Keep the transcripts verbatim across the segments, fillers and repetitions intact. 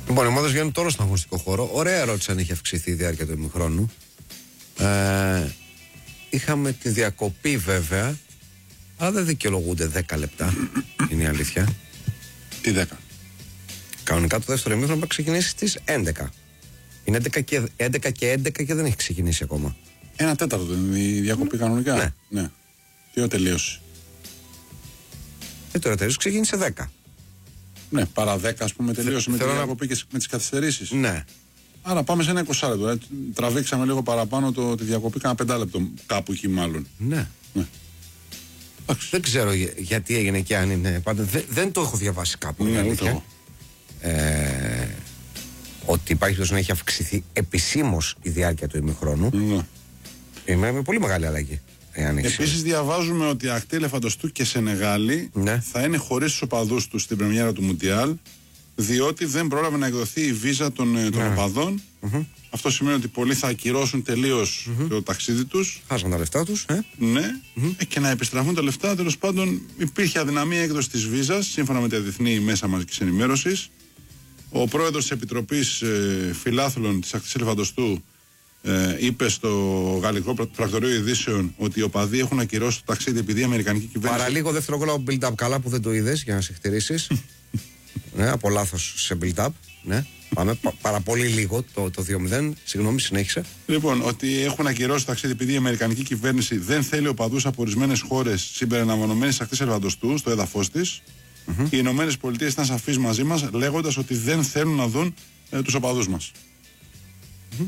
Λοιπόν, οι ομάδες βγαίνουν τώρα στον αγωνιστικό χώρο. Ωραία ερώτηση αν έχει αυξηθεί η διάρκεια του ημιχρόνου. Ε, είχαμε τη διακοπή βέβαια, αλλά δεν δικαιολογούνται δέκα λεπτά. Είναι η αλήθεια. Τι δέκα? Κανονικά το δεύτερο ημίχρονο θα ξεκινήσει στις έντεκα. Είναι έντεκα και έντεκα και έντεκα και δεν έχει ξεκινήσει ακόμα. Ένα τέταρτο δεν είναι η διακοπή κανονικά? Ναι. ναι. Τι ο τελείωσε? Ε, τώρα τελείωσε, ξεκίνησε δέκα. Ναι, παρά δέκα ας πούμε τελείωσε με τη να... διακοπή και με τις καθυστερήσεις. Ναι. Άρα πάμε σε ένα είκοσι λεπτό. Ε. Τραβήξαμε λίγο παραπάνω το, τη διακοπή, κάνα πέντε λεπτό κάπου εκεί μάλλον. Ναι. ναι. Δεν ξέρω γιατί έγινε και αν είναι. Πάντα, δεν, δεν το έχω διαβάσει κάπου. Ναι, ούτε ε, ότι υπάρχει τόσο να έχει αυξηθεί επισήμως η διάρκεια του ημιχρόνου. Ναι. Είναι με πολύ μεγάλη αλλαγή. Επίσης διαβάζουμε ότι Ακτή Ελεφαντοστού και Σενεγάλη ναι. θα είναι χωρίς τους οπαδούς τους στην πρεμιέρα του Μουντιάλ, διότι δεν πρόλαβε να εκδοθεί η βίζα των, ναι. των οπαδών. Mm-hmm. Αυτό σημαίνει ότι πολλοί θα ακυρώσουν τελείως mm-hmm. το ταξίδι τους. Χάσαν τα λεφτά τους. Ε? Ναι, mm-hmm. και να επιστραφούν τα λεφτά. Τέλος πάντων, υπήρχε αδυναμία έκδοση της βίζας, σύμφωνα με τα διεθνή μέσα μαζικής ενημέρωσης. Ο πρόεδρος της Επιτροπής ε, Φιλάθλων της Ακτής Ελεφαντοστού ε, είπε στο Γαλλικό Πρακτορείο Ειδήσεων ότι οι οπαδοί έχουν ακυρώσει το ταξίδι επειδή η Αμερικανική κυβέρνηση. Παραλίγο δεύτερο γκολ από build-up. Καλά που δεν το είδες για να σε χτυρίσεις. ναι, από λάθος σε build-up. Ναι. Πάμε πα, πάρα πολύ λίγο το, το δύο μηδέν. Συγγνώμη, συνέχισε. Λοιπόν, ότι έχουν ακυρώσει το ταξίδι επειδή η Αμερικανική κυβέρνηση δεν θέλει οπαδούς από ορισμένες χώρες συμπεριλαμβανομένης Ακτής Ελεφαντοστού στο έδαφος της. Mm-hmm. Οι Ηνωμένες Πολιτείες ήταν σαφείς μαζί μας, λέγοντας ότι δεν θέλουν να δουν ε, τους οπαδούς μας. Mm-hmm.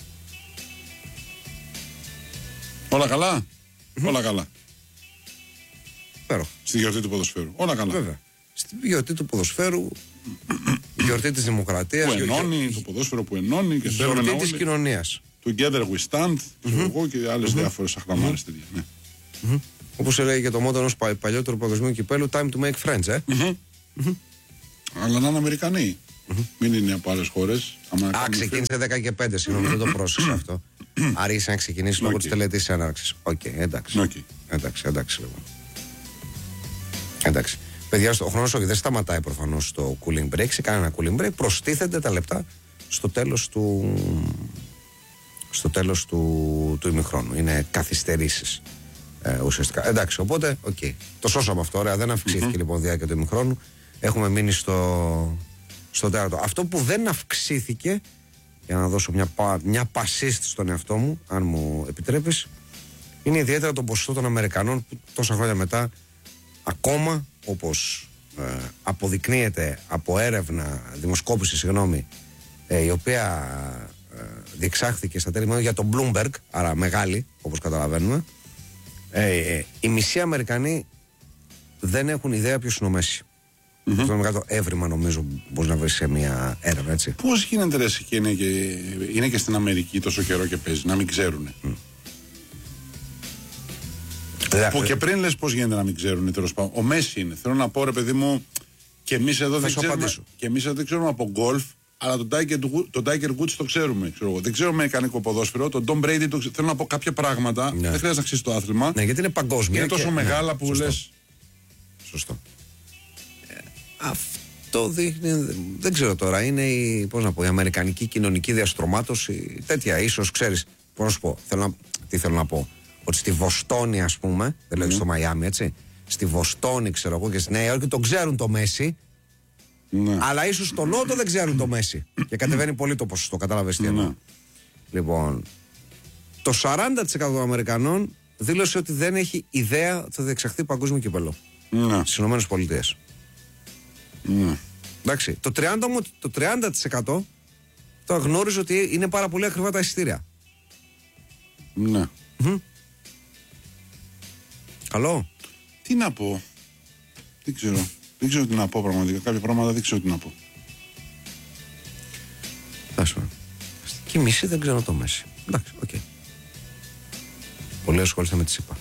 Όλα καλά. Mm-hmm. Όλα καλά. Πέρα. Στη γιορτή του ποδοσφαίρου. Όλα καλά. Βέβαια. Στη γιορτή του ποδοσφαίρου, γιορτή της δημοκρατίας. Που ενώνει, γιορτή... το ποδόσφαιρο που ενώνει. Και γιορτή της κοινωνίας. Together we stand. Mm-hmm. Εγώ και άλλες mm-hmm. διάφορες αχλαμάρες mm-hmm. τέτοια. Ναι. Mm-hmm. Όπως έλεγε και το μότο ενός πα, παλιότερου παγκοσμίου κυπέλου, time to make friends, ε. Mm-hmm. Mm-hmm. Αλλά να είναι Αμερικανοί. Mm-hmm. Μην είναι από άλλες χώρες. Α, ξεκίνησε δέκα και πέντε, συγγνώμη, δεν το πρόσεξα αυτό. Άρχισε να ξεκινήσει λόγω okay. της τελετής έναρξης. Οκ, okay, εντάξει. Okay. Εντάξει, εντάξει, λοιπόν. Εντάξει. Παιδιά, ο χρόνος όχι, δεν σταματάει προφανώς το cooling break. Σε κανένα cooling break προστίθενται τα λεπτά στο τέλος του, στο τέλος του, του ημιχρόνου. Είναι καθυστερήσεις. Ε, ουσιαστικά. Εντάξει, οπότε, οκ. Okay. Το σώσαμε αυτό, ωραία. Δεν αυξήθηκε mm-hmm. λοιπόν η διάρκεια του ημιχρόνου. Έχουμε μείνει στο, στο τέταρτο. Αυτό που δεν αυξήθηκε, για να δώσω μια, μια πασίστη στον εαυτό μου, αν μου επιτρέπεις, είναι ιδιαίτερα το ποσοστό των Αμερικανών που τόσα χρόνια μετά, ακόμα όπως ε, αποδεικνύεται από έρευνα, δημοσκόπηση, συγγνώμη, ε, η οποία ε, διεξάχθηκε στα τέλη για τον Bloomberg, άρα μεγάλη, όπως καταλαβαίνουμε. Ε, ε, οι μισοί Αμερικανοί δεν έχουν ιδέα ποιος είναι ο Μέση. Mm-hmm. Αυτό είναι μεγάλο έβριμα, νομίζω, μπορεί να βρει σε μια έρευνα, έτσι. Πώς γίνεται ρε, και είναι, και είναι και στην Αμερική τόσο καιρό και παίζει, να μην ξέρουν. Mm. Που και πριν λες πώς γίνεται να μην ξέρουν, τέλος πάντων. Ο Μέση είναι. Θέλω να πω, ρε παιδί μου, και εμείς εδώ, δεν ξέρουμε, και εμείς εδώ δεν ξέρουμε από γκολφ, αλλά τον Tiger, τον Tiger Woods το ξέρουμε. Ξέρω. Δεν ξέρουμε αμερικανικό ποδόσφαιρο. Τον Tom Brady το ξέρω. Θέλω να πω κάποια πράγματα. Ναι. Δεν χρειάζεται να ξέρει το άθλημα. Ναι, γιατί είναι παγκόσμια. Είναι τόσο και... μεγάλα ναι, που σωστό. λες. Σωστό. Ε, αυτό δείχνει. Δεν ξέρω τώρα. Είναι η, πώς να πω, η αμερικανική κοινωνική διαστρωμάτωση. Τέτοια, ίσως ξέρεις. Πώς να σου πω. Θέλω να, τι θέλω να πω. Ότι στη Βοστόνη, ας πούμε, δεν λέω mm. στο Μαϊάμι, έτσι. Στη Βοστόνη, ξέρω εγώ, και στη Νέα Υόρκη τον ξέρουν το Μέση. Ναι. Αλλά ίσως στο Νότο δεν ξέρουν το Μέση. Και κατεβαίνει πολύ το ποσοστό, κατάλαβες τι εννοώ. Ναι. Λοιπόν, το σαράντα τοις εκατό των Αμερικανών δήλωσε ότι δεν έχει ιδέα ότι θα διεξαχθεί παγκόσμιο κύπελλο. Ναι. Στις Ηνωμένες Πολιτείες. Ναι. Εντάξει, το τριάντα τοις εκατό, το τριάντα τοις εκατό το γνώριζε ότι είναι πάρα πολύ ακριβά τα εισιτήρια. Ναι. Mm-hmm. Καλό. Τι να πω. Δεν ξέρω. Δεν ξέρω τι να πω πραγματικά. Κάποια πράγματα δεν ξέρω τι να πω. Άσου. Και μισή δεν ξέρω το Μέση. Εντάξει, οκ. Okay. Πολύ ασχολείστε με τη ΣΥΠΑ.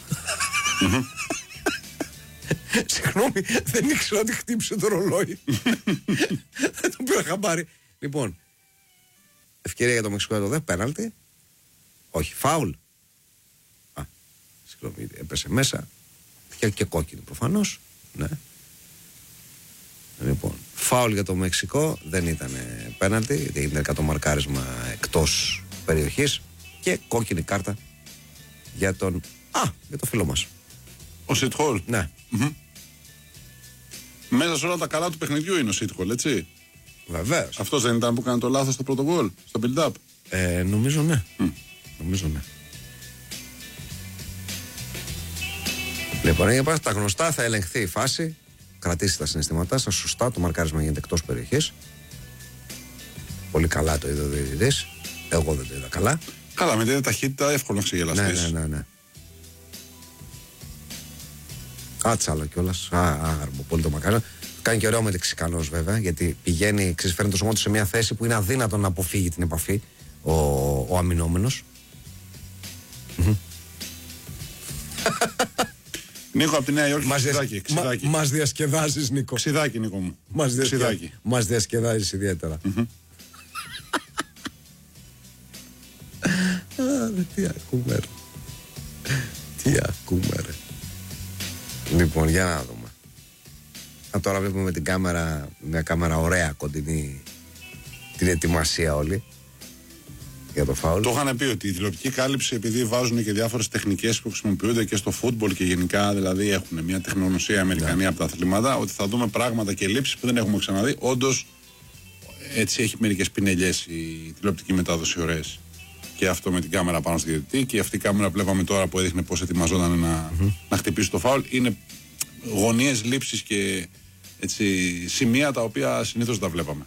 Συγγνώμη, δεν ήξερα ότι χτύπησε το ρολόι. Δεν το πήρα χαμπάρι. Λοιπόν, ευκαιρία για το Μεξικό εδώ, δεν πέναλτι. Όχι, φάουλ. Α, συγγνώμη, έπεσε μέσα. Και, και κόκκινη προφανώς. Ναι. Λοιπόν, φάουλ για το Μεξικό, δεν ήταν πέναλτι, γιατί είναι το μαρκάρισμα εκτός περιοχής. Και κόκκινη κάρτα για τον. Α, για το φίλο μας. Ο Σιτχόλ. Ναι. Mm-hmm. Μέσα σε όλα τα καλά του παιχνιδιού είναι ο Σιτχόλ, έτσι. Βεβαίως. Αυτός δεν ήταν που έκανε το λάθος στο πρώτο γκολ, στο build-up. Ε, νομίζω ναι. Mm. Νομίζω ναι. Λοιπόν, για πάση, τα γνωστά, θα ελεγχθεί η φάση. Κρατήσει τα συναισθήματά σας. Σωστά, το μαρκάρισμα γίνεται εκτός περιοχής. Πολύ καλά το είδε ο διαιτητής. Εγώ δεν το είδα καλά. Καλά, με την ταχύτητα εύκολο να ξεγελαστείς. Ναι, ναι, ναι, ναι. Άτσαλο κιόλας. Α, άγαρμο, πολύ το μακάρισμα. Κάνει και ωραίο μεταξικανός βέβαια, γιατί πηγαίνει, ξεσφέρνει το σώμα του σε μια θέση που είναι αδύνατο να αποφύγει την επαφή ο, ο αμυνόμενος. Νίκο από τη Νέα Υόρκη, Μας, ξιδάκι, ξιδάκι. Μα, μας διασκεδάζεις, Νίκο. Ξιδάκι, Νίκο μου. Μας, διασκε... μας διασκεδάζεις ιδιαίτερα. Mm-hmm. Α, τι ακούμε ρε. Τι ακούμε ρε. Λοιπόν, για να δούμε. Α, τώρα βλέπουμε με την κάμερα, μια κάμερα ωραία κοντινή, την ετοιμασία όλη για το φάουλ. Το είχαν πει ότι η τηλεοπτική κάλυψη, επειδή βάζουν και διάφορες τεχνικές που χρησιμοποιούνται και στο φούτμπολ και γενικά, δηλαδή έχουν μια τεχνογνωσία Αμερικανή, yeah, από τα αθλήματα, ότι θα δούμε πράγματα και λήψεις που δεν έχουμε ξαναδεί. Όντως, έτσι έχει μερικές πινελιές η τηλεοπτική μετάδοση ωραίες. Και αυτό με την κάμερα πάνω στη διαιτητή, και αυτή η κάμερα που βλέπαμε τώρα που έδειχνε πώς ετοιμαζόταν να, mm-hmm. να χτυπήσει το φάουλ. Είναι γωνίες, λήψεις και έτσι, σημεία τα οποία συνήθως τα βλέπαμε.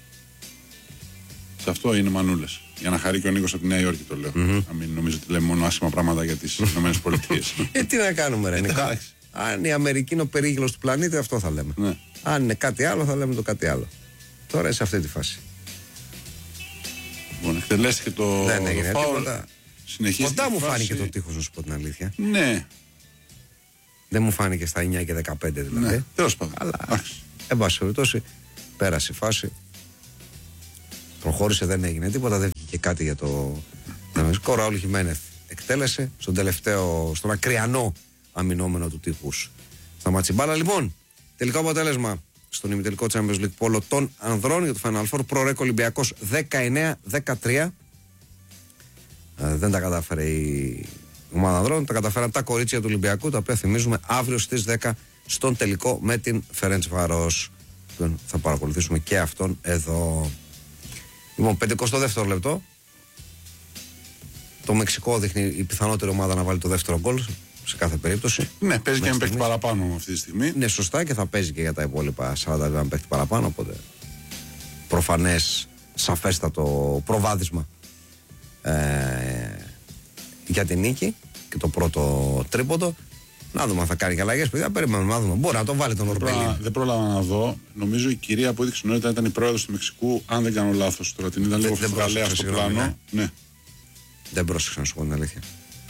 Σε αυτό είναι μανούλες. Για να χαρεί και ο Νίκος από τη Νέα Υόρκη, το λέω. Mm-hmm. Να μην νομίζω ότι λέμε μόνο άσχημα πράγματα για τις Ηνωμένες Πολιτείες. Ε, τι να κάνουμε, ρε Νίκο. Αν η Αμερική είναι ο περίγυλος του πλανήτη, αυτό θα λέμε. Ναι. Αν είναι κάτι άλλο, θα λέμε το κάτι άλλο. Τώρα σε αυτή τη φάση. Λοιπόν, εκτελέστηκε το, δεν το έγινε φάουλ. Κοντά μου φάση... φάνηκε το τείχος, να σου πω την αλήθεια. Ναι. Δεν μου φάνηκε στα εννιά και δεκαπέντε δηλαδή. Ναι, τέλος πάντων. Αλλά, εν πάση περιπτώσει, πέρασε η φάση. Προχώρησε, δεν έγινε τίποτα, δεν βγήκε κάτι για το. Ο Ραούλ Χιμένεθ εκτέλεσε στον τελευταίο, στον ακριανό αμυνόμενο του τείχους. Στα ματσιμπάλα, λοιπόν, τελικό αποτέλεσμα στον ημιτελικό Champions League Πόλο των ανδρών για το Final Four. Προρέκ Ολυμπιακός δεκαεννέα δεκατρία. Ε, δεν τα κατάφερε η ομάδα ανδρών, τα καταφέραν τα κορίτσια του Ολυμπιακού, τα οποία θυμίζουμε αύριο στις δέκα στον τελικό με την Φερεντσβάρος. Θα παρακολουθήσουμε και αυτόν εδώ. Λοιπόν, πενηκοστό δεύτερο λεπτό. Το Μεξικό δείχνει η πιθανότερη ομάδα να βάλει το δεύτερο γκολ σε κάθε περίπτωση. Ναι, παίζει και ένα παίχτη παραπάνω αυτή τη στιγμή. Ναι, σωστά, και θα παίζει και για τα υπόλοιπα σαράντα δύο παίχτη παραπάνω. Οπότε προφανές, σαφέστατο προβάδισμα ε, για την νίκη και το πρώτο τρίποντο. Να δούμε αν θα κάνει και αλλαγές, παιδιά. Περιμένουμε να δούμε. Μπορεί να το βάλει τον Ορμπέλη. Δεν πρόλαβα να δω. Νομίζω η κυρία που έδειξε νωρίτερα ήταν η πρόεδρος του Μεξικού. Αν δεν κάνω λάθος, τώρα την είδα λίγο φουσκαλέα στο πλάνο. Ναι. Ναι. Δεν πρόσεξα να σου πω την αλήθεια.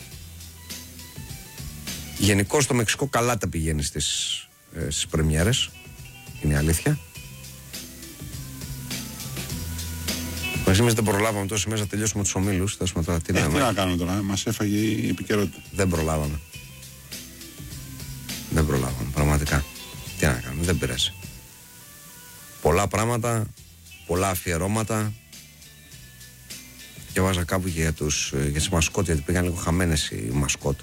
Γενικώς το Μεξικό καλά τα πηγαίνει στις, ε, στις πρεμιέρες. Είναι η αλήθεια. Μαζί εμείς δεν προλάβαμε τόση μέσα να τελειώσουμε τους ομίλους. Τώρα, τι, ε, τι να κάνουμε τώρα, μας έφαγε η επικαιρότητα. Δεν προλάβαμε. Δεν προλάβαμε, πραγματικά. Τι να κάνουμε, δεν πειράζει. Πολλά πράγματα, πολλά αφιερώματα. Και βάζα κάπου και για, τους, για τις μασκότ, γιατί πήγαν λίγο χαμένες οι μασκότ.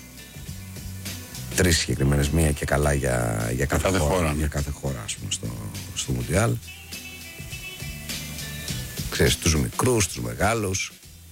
Τρεις συγκεκριμένες, μία και καλά για, για κάθε, κάθε χώρα, χώρα ναι. Για κάθε χώρα, ας πούμε, στο, στο Μουντιάλ. Ξέρεις, τους μικρούς, τους μεγάλους.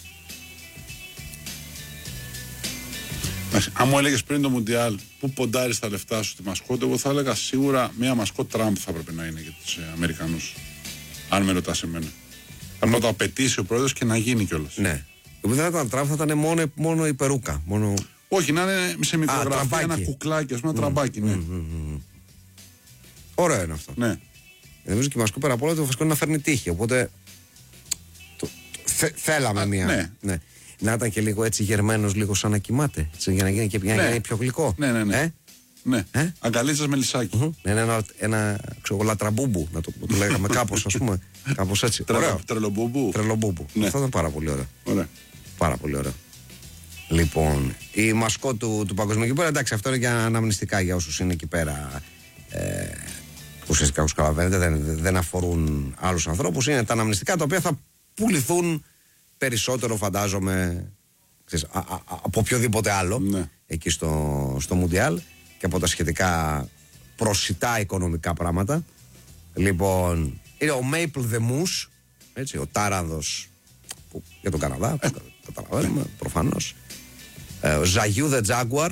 Αν μου έλεγες πριν το Μουντιάλ που ποντάρεις τα λεφτά σου τη μασκότ, εγώ θα έλεγα σίγουρα μία μασκότ Τραμπ θα έπρεπε να είναι για τους ε, Αμερικανούς. Αν με ρωτάς εμένα. Θα να το απαιτήσει ο πρόεδρος και να γίνει κιόλας. Ναι. Επειδή θα ήταν Τραμπ, θα ήταν μόνο, μόνο η περούκα. Μόνο... Όχι, να είναι σε μικρογραφία, ένα κουκλάκι, ας πούμε, ένα mm, τραμπάκι. Ναι. Mm, mm, mm. Ωραίο είναι αυτό. Ναι. Νομίζω και η μασκότ πέρα από όλα το βασικό είναι να φέρνει τύχη. Οπότε. Το, θε, θέλαμε Α, μία. Ναι. Ναι. Να ήταν και λίγο έτσι γερμένος, λίγο σαν να κοιμάται. Έτσι, για να γίνει και ναι. να πιο γλυκό. Ναι, ναι, ναι. Ε? Ναι. Ε? Αγκαλίτσας με λυσάκι. Mm-hmm. Ναι, ένα, ένα ξέρω, λατραμπούμπου, να το, το λέγαμε κάπως, ας πούμε. Κάπως έτσι. Τρελομπούμπου. Τρελομπούμπου. Ναι. Αυτό ήταν πάρα πολύ ωραίο. Ωραία. Πάρα πολύ ωραίο. Λοιπόν, η μασκότ του, του Παγκοσμίου εκεί πέρα, εντάξει, αυτό είναι για αναμνηστικά για όσους είναι εκεί πέρα. Ε, ουσιαστικά όπως καταλαβαίνετε δεν, δεν αφορούν άλλους ανθρώπους, είναι τα αναμνηστικά τα οποία θα πουληθούν περισσότερο φαντάζομαι ξέρεις, α, α, από οποιοδήποτε άλλο ναι. εκεί στο, στο Μουντιάλ και από τα σχετικά προσιτά οικονομικά πράγματα. Λοιπόν, είναι ο Maple the Moose, έτσι, ο τάρανδος που, για τον Καναδά, ε. καταλαβαίνουμε προφανώς. Ε, ο Ζαγιού the Jaguar,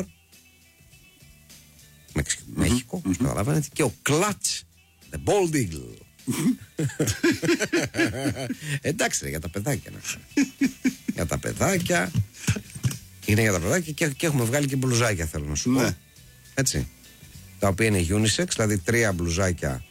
Μέχικο, όπως mm-hmm. καταλαβαίνετε, και ο Clutch the Bald Eagle. Εντάξει, για τα παιδάκια να για τα παιδάκια είναι για τα παιδάκια και, και έχουμε βγάλει και μπλουζάκια, θέλω να σου πω. Ναι. Έτσι. Τα οποία είναι unisex, δηλαδή τρία μπλουζάκια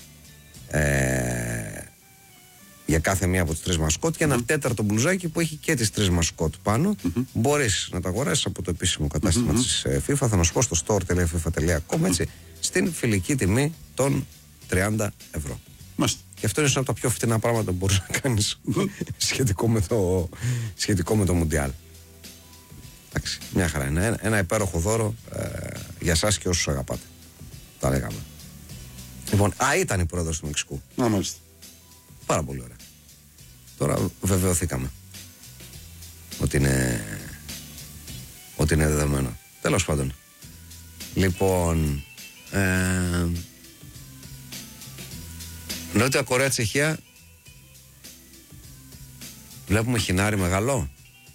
ε, για κάθε μία από τις τρεις μασκότ και ένα mm-hmm. τέταρτο μπλουζάκι που έχει και τις τρεις μασκότ πάνω. Mm-hmm. Μπορείς να τα αγοράσεις από το επίσημο κατάστημα mm-hmm. της FIFA, θα να σου πω στο store τελεία fifa τελεία com, έτσι, στην φιλική τιμή των τριάντα ευρώ. Μάλιστα. Και αυτό είναι ένα από τα πιο φτηνά πράγματα που μπορείς να κάνεις σχετικό με το, σχετικό με το Μουντιάλ. Εντάξει, μια χαρά είναι. Ένα, ένα υπέροχο δώρο ε, για εσάς και όσους αγαπάτε. Τα λέγαμε. Λοιπόν, α, ήταν η πρόεδρος του Μεξικού. Α, μάλιστα. Πάρα πολύ ωραία. Τώρα βεβαιωθήκαμε ότι είναι, ότι είναι δεδομένο. Τέλος πάντων. Λοιπόν, ε, Νότια Κορέα, Τσεχία. Βλέπουμε χινάρι μεγάλο.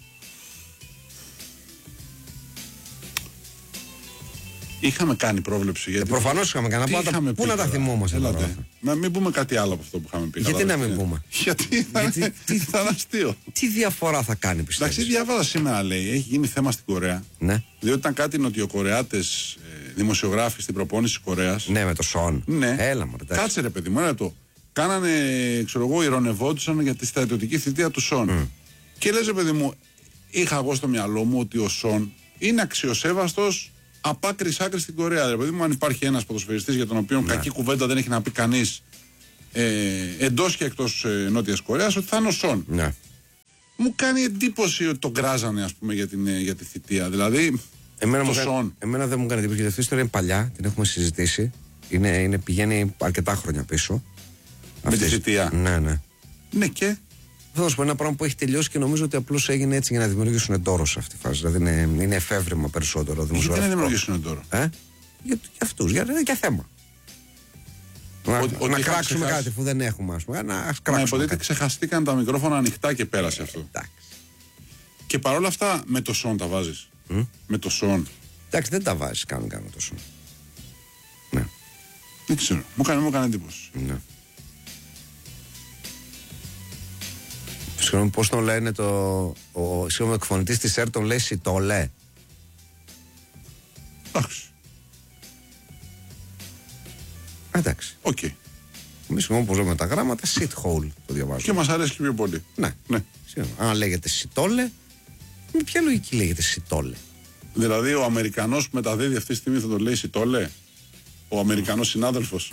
Είχαμε κάνει πρόβλεψη. Γιατί... Ε, προφανώς είχαμε κάνει. Πάντα... Πού να τα θυμόμαστε τώρα. Να μην πούμε κάτι άλλο από αυτό που είχαμε πει. Γιατί να μην πούμε. Γιατί θα είναι αστείο. Τι διαφορά θα κάνει, πιστεύω. Εντάξει, διάβαζα σήμερα, λέει, έχει γίνει θέμα στην Κορέα. Ναι. Διότι ήταν κάτι νοτιοκορεάτες ε, δημοσιογράφοι στην προπόνηση της Κορέας. Ναι, με το Σον. Ναι. Έλα, μωρέ, κάτσε ρε παιδί μου, ένα το. Κάνανε, ξέρω εγώ, ηρωνευόντουσαν για τη στρατιωτική θητεία του Σον. Mm. Και λες, ρε παιδί μου, είχα εγώ στο μυαλό μου ότι ο Σον είναι αξιοσέβαστος απ' άκρης άκρης στην Κορέα. Ρε παιδί μου, αν υπάρχει ένας ποδοσφαιριστής για τον οποίο ναι. κακή κουβέντα δεν έχει να πει κανείς ε, εντός και εκτός ε, Νότιας Κορέας, ότι θα είναι ο Σον. Ναι. Μου κάνει εντύπωση ότι τον κράζανε, ας πούμε, για, την, για τη θητεία. Δηλαδή, εμένα, το μου Σον. Κάνει, εμένα δεν μου κάνει εντύπωση, γιατί αυτή η ιστορία είναι παλιά, την έχουμε συζητήσει. Είναι, είναι, πηγαίνει αρκετά χρόνια πίσω. Με αυτή, τη θητεία. Ναι, ναι. Ναι, και. Θα σου πω ένα πράγμα που έχει τελειώσει και νομίζω ότι απλώς έγινε έτσι για να δημιουργήσουν εντόρο σε αυτή τη φάση. Δηλαδή είναι, είναι εφεύρημα περισσότερο. Γιατί να δημιουργήσουν εντόρο. Ε? Για, για αυτούς, για, για θέμα. Να, ότι, να κράξουμε ξεχάσει... κάτι που δεν έχουμε, ας πούμε. Να κράξουμε. Να υποτίθεται ξεχαστήκαν τα μικρόφωνα ανοιχτά και πέρασε αυτό. Εντάξει. Και παρόλα αυτά με το Σον τα βάζεις. Mm? Με το Σον. Εντάξει, δεν τα βάζεις κανονικά με το Σον. Ναι. Δεν ξέρω. Μου κάνει, μου κάνει εντύπωση. Ναι. Συγγνώμη, πώς τον λένε το. Ο συγγνώμη, εκφωνητής της ΕΡΤ τον λέει Σιτόλε. Εντάξει. Εντάξει. Οκ. Okay. Εμείς συγγνώμη που ζούμε τα γράμματα, sit hole το διαβάζουμε. Και μας αρέσει και πιο πολύ. Ναι. ναι. Αν λέγεται Σιτόλε, με ποια λογική λέγεται Σιτόλε. Δηλαδή ο Αμερικανός που μεταδίδει αυτή τη στιγμή θα τον λέει Σιτόλε. Ο Αμερικανός συνάδελφος.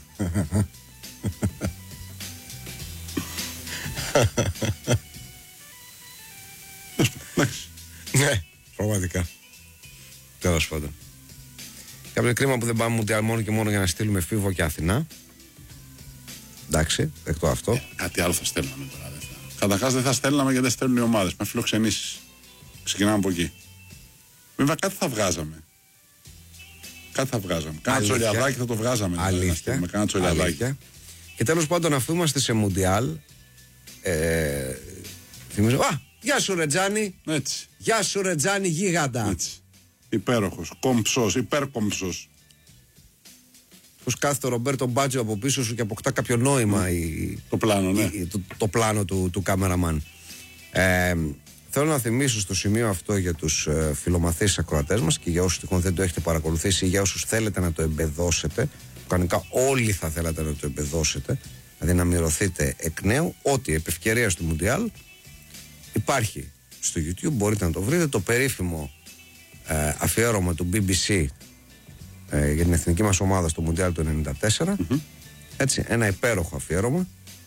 Ναι, πραγματικά. Τέλος πάντων. Κάποιο κρίμα που δεν πάμε Μουντιάλ μόνο και μόνο για να στείλουμε Φίβο και Αθηνά. Εντάξει, δεκτό αυτό. Ε, κάτι άλλο θα στέλναμε τώρα. Δεν θα... Καταρχάς δεν θα στέλναμε γιατί δεν στέλνουν οι ομάδες. Με φιλοξενήσεις. Ξεκινάμε από εκεί. Βέβαια κάτι θα βγάζαμε. Κάτι θα βγάζαμε. Κάνα τσολιαδάκι θα το βγάζαμε. Αλήθεια. Με κάνα τσολιαδάκι. Και τέλος πάντων, αφού είμαστε σε Μουντιάλ. Ε, θυμίζω. Α! Γεια σου Ρετζάνη. Έτσι. Γεια σου Ρετζάνη γίγαντα. Έτσι. Υπέροχος, κομψός, υπερκομψός. Πώς κάθεται ο Ρομπέρτο Μπάτζο από πίσω σου και αποκτά κάποιο νόημα mm. η, το πλάνο, ναι. η, το, το πλάνο του, του κάμεραμαν. Ε, θέλω να θυμίσω στο σημείο αυτό για τους ε, φιλομαθείς ακροατές μας και για όσους τυχόν δεν το έχετε παρακολουθήσει ή για όσους θέλετε να το εμπεδώσετε. Κανονικά όλοι θα θέλατε να το εμπεδώσετε, δηλαδή να μυρωθείτε εκ νέου, ότι επ' ευκαιρίας του Μουντιάλ υπάρχει στο YouTube, μπορείτε να το βρείτε, το περίφημο ε, αφιέρωμα του μπι μπι σι ε, για την εθνική μας ομάδα στο Μουντιάλ του ενενήντα τέσσερα. Mm-hmm. Έτσι, ένα υπέροχο αφιέρωμα.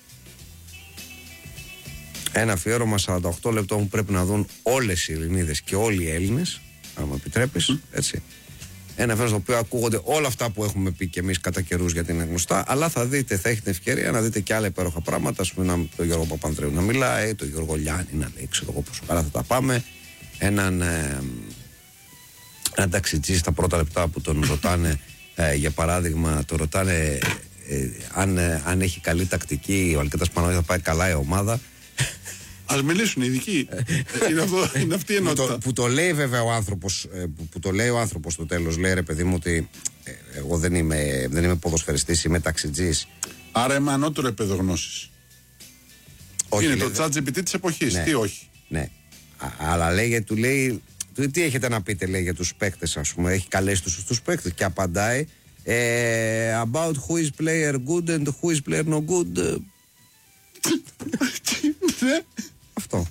Ένα αφιέρωμα σαράντα οκτώ λεπτών που πρέπει να δουν όλες οι Ελληνίδες και όλοι οι Έλληνες, αν μου επιτρέπεις, mm-hmm. έτσι. Ένα ενδιαφέρον στο οποίο ακούγονται όλα αυτά που έχουμε πει και εμείς κατά καιρούς γιατί είναι γνωστά, αλλά θα δείτε, θα έχετε ευκαιρία να δείτε και άλλα υπέροχα πράγματα. Ας πούμε, τον Γιώργο Παπανδρέου να μιλάει, τον Γιώργο Λιάννη να λέει, ξέρω εγώ πόσο καλά θα τα πάμε. Έναν, ε, έναν ταξιτζή στα πρώτα λεπτά που τον ρωτάνε, ε, για παράδειγμα, τον ρωτάνε ε, αν, ε, αν έχει καλή τακτική, ο Αλκέτας Παναγιώτης θα πάει καλά η ομάδα. Ας μιλήσουν οι ειδικοί. είναι, αυτό, είναι αυτή η ενότητα. Που το, που το λέει βέβαια ο άνθρωπος, που, που το λέει ο άνθρωπος στο τέλος, λέει ρε παιδί μου ότι ε, εγώ δεν είμαι, δεν είμαι ποδοσφαιριστής, είμαι ταξιτζής. Άρα είμαι ανώτερο επίπεδο γνώσης. Είναι λέει, το chat τζι πι τι της εποχής, ναι, τι όχι. Ναι, Α, αλλά λέει, γιατί του λέει, του, τι έχετε να πείτε λέει για τους παίκτες, ας πούμε, έχει καλέσει τους, τους παίκτες και απαντάει ε, about who is player good and who is player no good. Αυτό.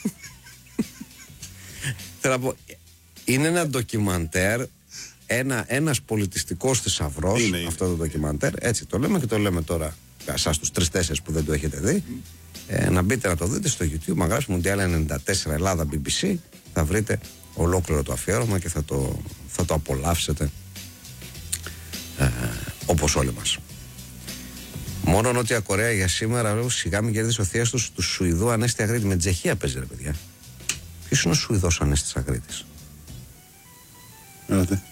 Θέλω να πω, είναι ένα ντοκιμαντέρ, ένα, ένας πολιτιστικός θησαυρός, είναι, είναι. Αυτό το ντοκιμαντέρ, έτσι το λέμε και το λέμε τώρα εσάς τους τρεις-τέσσερις που δεν το έχετε δει, ε, να μπείτε να το δείτε στο YouTube, να γράψει Μουντιάλ ενενήντα τέσσερα Ελλάδα μπι μπι σι, θα βρείτε ολόκληρο το αφιέρωμα και θα το, θα το απολαύσετε ε, όπως όλοι μας. Μόνο Νότια Κορέα για σήμερα, λέω, σιγά μην κερδίσει ο Θείας του του Σουηδού Ανέστη Αγρίτη. Με Τσεχία παίζει, ρε παιδιά. Ποιος είναι ο Σουηδός Ανέστης Αγρίτης? Έλατε.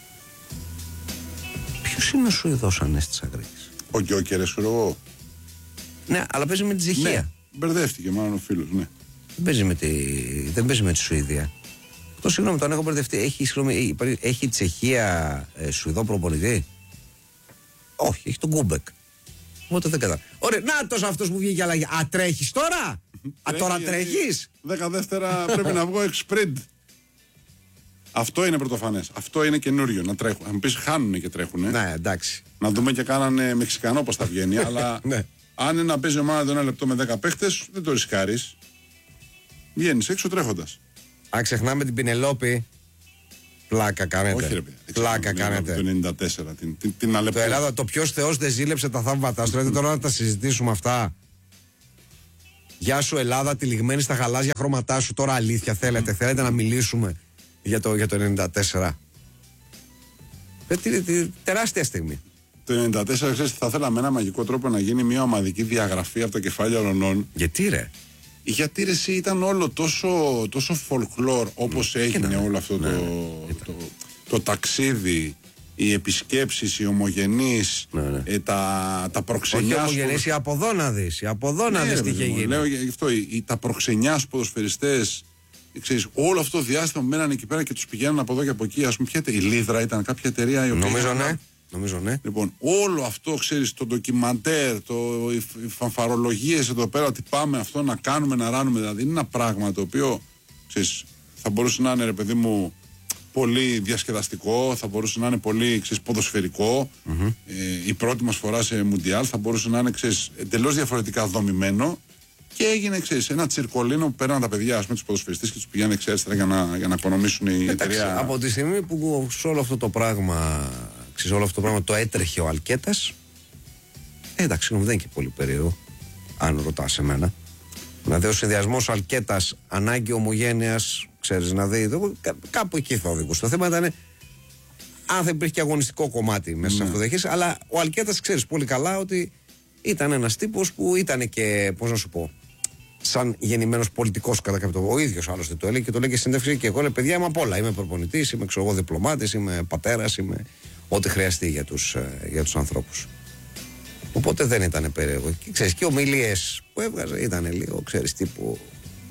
Ποιος είναι ο Σουηδός Ανέστης Αγρίτης? Ο Γκιόκερες, ξέρω εγώ. Ναι, αλλά παίζει με την Τσεχία. Ναι, μπερδεύτηκε μάλλον ο φίλος, ναι. Δεν παίζει με τη, δεν παίζει με τη Σουηδία. Το συγγνώμη, τον έχω μπερδευτεί. Έχει, συγγνώμη, έχει η Τσεχία ε, Σουηδό προπονητή? Όχι, έχει τον Κούμπεκ. Οπότε δεν κατάλαβα. Ωραία, νάτος αυτός που βγήκε αλλαγή. Α, τρέχεις τώρα? Α, τώρα τρέχεις? Δέκα δεύτερα πρέπει να βγω εξπριντ. Αυτό είναι πρωτοφανές. Αυτό είναι καινούριο να τρέχουν. Αν πεις χάνουνε και τρέχουνε. Ναι, εντάξει. Να δούμε και κάνανε Μεξικανό πώς θα βγαίνει. αλλά ναι. Αν είναι να παίζει ομάδα ένα λεπτό με δέκα παίχτες, δεν το ρισκάρεις. Βγαίνεις έξω τρέχοντας. Αν ξεχνάμε την Πινελόπη. Πλάκα κάνετε. Όχι, ρε παιδιά. Πλάκα κάνετε. Το ενενήντα τέσσερα. Την, την, την το Ελλάδα, το ποιος Θεός δεν ζήλεψε τα θαύματά σου. Δηλαδή τώρα να τα συζητήσουμε αυτά. Γεια σου Ελλάδα, τυλιγμένη στα γαλάζια χρώματά σου. Τώρα αλήθεια θέλετε. Mm. Θέλετε να μιλήσουμε για το, για το ενενήντα τέσσερα. Ε, τε, τε, τεράστια στιγμή. Το ενενήντα τέσσερα, ξέρεις, θα θέλαμε ένα μαγικό τρόπο να γίνει μια ομαδική διαγραφή από τα κεφάλια ολονών. Γιατί ρε? Γιατί ρε, εσύ ήταν όλο τόσο, τόσο folklore όπως mm. έγινε ναι, όλο αυτό ναι, το, ναι, το, το, το ταξίδι, οι επισκέψεις, οι ομογενείς, ναι, ναι. Ε, τα, τα προξενιά. Όχι ομογενείς, οι αποδόναδες. Οι αποδόναδες τι είχε γίνει. Λέω γι' αυτό, οι, οι, τα προξενιά ποδοσφαιριστές, ξέρεις, όλο αυτό το διάστημα μέναν εκεί πέρα και τους πηγαίνουν από εδώ και από εκεί. Ας πούμε, ποια η Λίδρα ήταν κάποια εταιρεία η οποία. Νομίζω ναι. Νομίζω, ναι. Λοιπόν, όλο αυτό, ξέρεις, το ντοκιμαντέρ, το, οι, οι φανφαρολογίες εδώ πέρα, ότι πάμε αυτό να κάνουμε, να ράνουμε, δηλαδή είναι ένα πράγμα το οποίο, ξέρεις, θα μπορούσε να είναι, ρε παιδί μου, πολύ διασκεδαστικό, θα μπορούσε να είναι πολύ, ξέρεις, ποδοσφαιρικό. Mm-hmm. Ε, η πρώτη μας φορά σε Μουντιάλ θα μπορούσε να είναι, ξέρεις, εντελώς διαφορετικά δομημένο και έγινε, ξέρεις, ένα τσιρκολίνο που πέραν τα παιδιά, ας πούμε, τους ποδοσφαιριστές και τους πηγαίνουν εξαίσθερα για να, για να οικονομήσουν η εταιρεία. Από τη στιγμή που σε όλο αυτό το πράγμα. Σε όλο αυτό το πράγμα το έτρεχε ο Αλκέτας. Ε, εντάξει, δεν είναι και πολύ περίεργο, αν ρωτάς εμένα. Δηλαδή, ο συνδυασμός Αλκέτας, ανάγκη ομογένειας, ξέρεις, να δει. Κά, κάπου εκεί θα οδηγούσε. Το θέμα ήταν αν θα υπήρχε και αγωνιστικό κομμάτι μέσα σε αυτό το έχεις. Αλλά ο Αλκέτας, ξέρεις πολύ καλά ότι ήταν ένας τύπος που ήταν και, πώς να σου πω, σαν γεννημένος πολιτικός κατά κάποιο τρόπο. Ο ίδιος άλλωστε το έλεγε και το λέει και στην συνέντευξη. Και εγώ λέω: παιδιά, είμαι απ' όλα. Είμαι προπονητής, είμαι ξέρω εγώ διπλωμάτης, είμαι πατέρας, είμαι. Ό,τι χρειαστεί για τους, για τους ανθρώπους. Οπότε δεν ήταν περίεργο. Και ξέρεις, και ομιλίες που έβγαζε ήταν λίγο, ξέρεις, τύπου.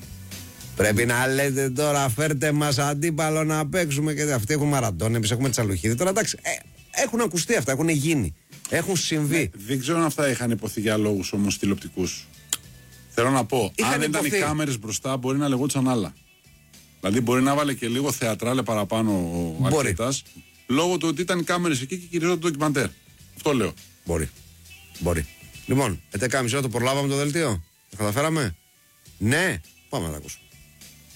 Πρέπει να λέτε τώρα, φέρτε μας αντίπαλο να παίξουμε. Και αυτοί έχουν Μαραντών, εμείς έχουμε Τσαλουχίδη. Τώρα εντάξει, ε, έχουν ακουστεί αυτά, έχουν γίνει. Έχουν συμβεί. Ναι, δεν ξέρω αν αυτά είχαν υποθεί για λόγους όμως τηλεοπτικούς. Θέλω να πω, είχαν αν υποθεί. Ήταν οι κάμερες μπροστά, μπορεί να λεγόντουσαν άλλα. Δηλαδή, μπορεί να βάλε και λίγο θεατράλε παραπάνω ο Αλκέτας. Λόγω του ότι ήταν οι κάμερες εκεί και κυρίως το ντοκιμαντέρ. Αυτό λέω. Μπορεί. Μπορεί. Λοιπόν, έντεκα και μισή ώρα το προλάβαμε το δελτίο. Το καταφέραμε. Ναι, πάμε να τα ακούσουμε.